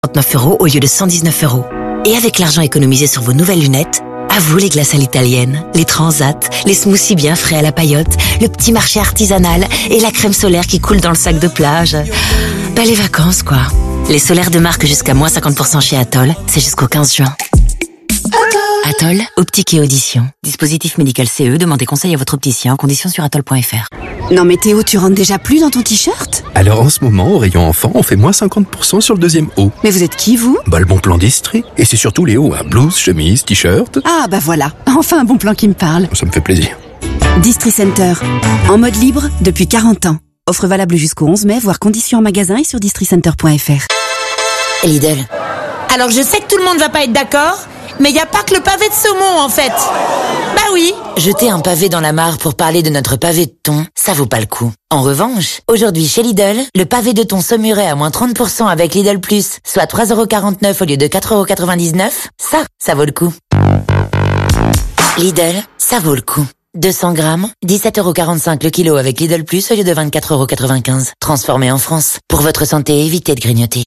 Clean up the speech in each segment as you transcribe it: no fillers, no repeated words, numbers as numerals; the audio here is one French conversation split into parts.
€39 au lieu de 119 €. Et avec l'argent économisé sur vos nouvelles lunettes, à vous les glaces à l'italienne, les transats, les smoothies bien frais à la paillote, le petit marché artisanal et la crème solaire qui coule dans le sac de plage. Bah les vacances quoi. Les solaires de marque jusqu'à moins 50% chez Atoll, c'est jusqu'au 15 juin. Atoll, optique et audition. Dispositif médical CE, demandez conseil à votre opticien, conditions sur atoll.fr. Non mais Théo, tu rentres déjà plus dans ton t-shirt ? Alors en ce moment, au rayon enfant, on fait moins 50% sur le deuxième haut. Mais vous êtes qui, vous ? Bah le bon plan d'Istrie. Et c'est surtout les hauts, hein. Blouse, chemise, t-shirt. Ah bah voilà, enfin un bon plan qui me parle. Ça me fait plaisir. Distri Center, en mode libre depuis 40 ans. Offre valable jusqu'au 11 mai, voire conditions en magasin et sur districenter.fr. Lidl. Alors je sais que tout le monde va pas être d'accord, mais il n'y a pas que le pavé de saumon en fait. Bah oui. Jeter un pavé dans la mare pour parler de notre pavé de thon, ça vaut pas le coup. En revanche, aujourd'hui chez Lidl, le pavé de thon saumurai à moins 30% avec Lidl Plus, soit 3,49 € au lieu de 4,99 €, ça vaut le coup. Lidl, ça vaut le coup. 200 grammes, 17,45 € le kilo avec Lidl Plus au lieu de 24,95 €. Transformé en France. Pour votre santé, évitez de grignoter.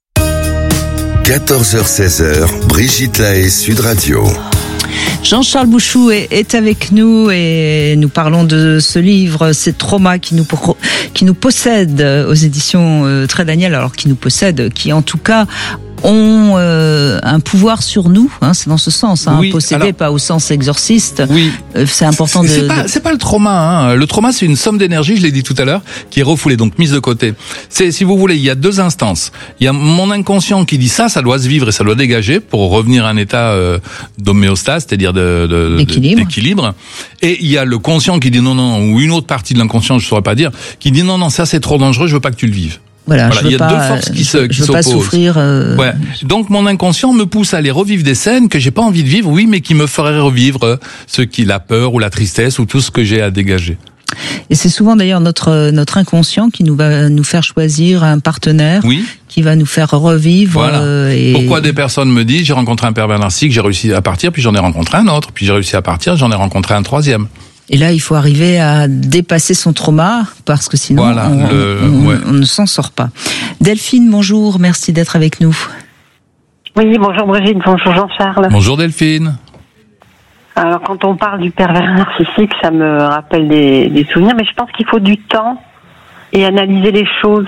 14h-16h, Brigitte Lahaie, Sud Radio. Jean-Charles Bouchou est avec nous et nous parlons de ce livre, ces traumas qui nous possèdent aux éditions Trait Daniel, alors qui nous possèdent, qui en tout cas ont un pouvoir sur nous, hein, c'est dans ce sens, hein, oui, possédé, alors, pas au sens exorciste. Oui. C'est important c'est pas le trauma, hein. Le trauma, c'est une somme d'énergie, je l'ai dit tout à l'heure, qui est refoulée, donc mise de côté. C'est, si vous voulez, il y a deux instances. Il y a mon inconscient qui dit ça doit se vivre et ça doit dégager pour revenir à un état d'homéostase, c'est-à-dire d'équilibre. Et il y a le conscient qui dit non, ou une autre partie de l'inconscient, je saurais pas dire, qui dit non, ça c'est trop dangereux, je veux pas que tu le vives. Voilà, il y a deux forces qui s'opposent. Je veux pas souffrir. Ouais. Donc mon inconscient me pousse à aller revivre des scènes que j'ai pas envie de vivre, oui, mais qui me feraient revivre la peur ou la tristesse ou tout ce que j'ai à dégager. Et c'est souvent d'ailleurs notre inconscient qui va nous faire choisir un partenaire, oui, qui va nous faire revivre. Voilà. Pourquoi des personnes me disent j'ai rencontré un pervers narcissique, j'ai réussi à partir, puis j'en ai rencontré un autre, puis j'ai réussi à partir, j'en ai rencontré un troisième. Et là, il faut arriver à dépasser son trauma, parce que sinon, voilà, on ne s'en sort pas. Delphine, bonjour, merci d'être avec nous. Oui, bonjour Brigitte, bonjour Jean-Charles. Bonjour Delphine. Alors, quand on parle du pervers narcissique, ça me rappelle des souvenirs, mais je pense qu'il faut du temps et analyser les choses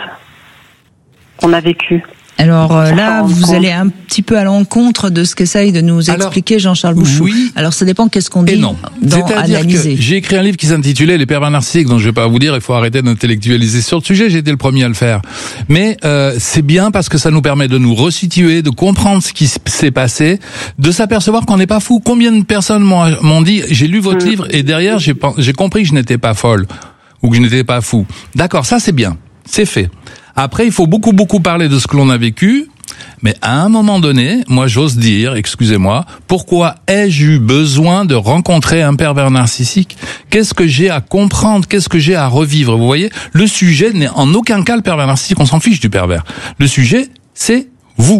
qu'on a vécues. Alors là, vous allez un petit peu à l'encontre de ce qu'essaye de nous expliquer Jean-Charles Bouchou. Oui. Alors ça dépend qu'est-ce qu'on dit dans analyser. J'ai écrit un livre qui s'intitulait Les pervers narcissiques, dont je vais pas vous dire, il faut arrêter d'intellectualiser sur le sujet, j'ai été le premier à le faire. Mais c'est bien parce que ça nous permet de nous resituer, de comprendre ce qui s'est passé, de s'apercevoir qu'on n'est pas fou. Combien de personnes m'ont dit, j'ai lu votre livre et derrière j'ai compris que je n'étais pas folle ou que je n'étais pas fou. D'accord, ça c'est bien, c'est fait. Après, il faut beaucoup parler de ce que l'on a vécu, mais à un moment donné, moi j'ose dire, excusez-moi, pourquoi ai-je eu besoin de rencontrer un pervers narcissique ? Qu'est-ce que j'ai à comprendre ? Qu'est-ce que j'ai à revivre ? Vous voyez, le sujet n'est en aucun cas le pervers narcissique, on s'en fiche du pervers. Le sujet, c'est vous.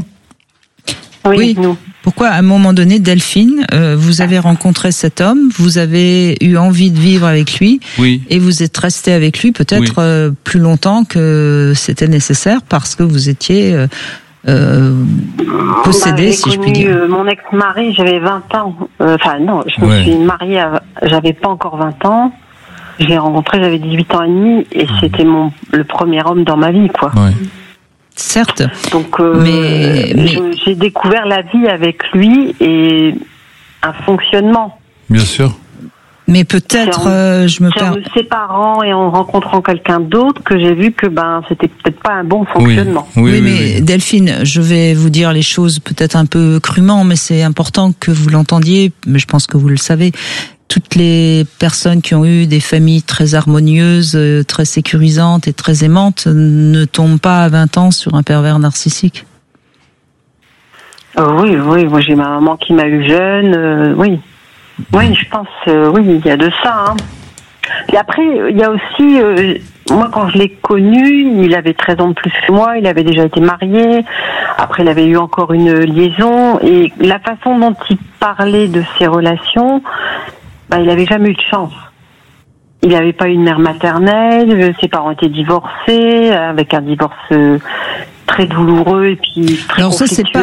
Oui. Pourquoi, à un moment donné, Delphine, vous avez rencontré cet homme, vous avez eu envie de vivre avec lui, oui, et vous êtes resté avec lui peut-être plus longtemps que c'était nécessaire parce que vous étiez possédé, si je puis dire. Mon ex-mari, j'avais 20 ans. Je me suis mariée, j'avais pas encore 20 ans. Je l'ai rencontré, j'avais 18 ans et demi, et c'était le premier homme dans ma vie, quoi. Ouais. Certes. Donc, j'ai découvert la vie avec lui et un fonctionnement. Bien sûr. Mais peut-être, c'est en me séparant et en rencontrant quelqu'un d'autre que j'ai vu que c'était peut-être pas un bon fonctionnement. Oui, mais Delphine, je vais vous dire les choses peut-être un peu crûment, mais c'est important que vous l'entendiez. Mais je pense que vous le savez. Toutes les personnes qui ont eu des familles très harmonieuses, très sécurisantes et très aimantes ne tombent pas à 20 ans sur un pervers narcissique. Oui, moi j'ai ma maman qui m'a eu jeune, oui. Oui, je pense, il y a de ça. Hein. Et après, il y a aussi, moi quand je l'ai connu, il avait 13 ans de plus que moi, il avait déjà été marié, après il avait eu encore une liaison, et la façon dont il parlait de ses relations, il avait jamais eu de chance. Il n'avait pas eu une mère maternelle, ses parents étaient divorcés, avec un divorce très douloureux et puis très conflictuel. Alors ça,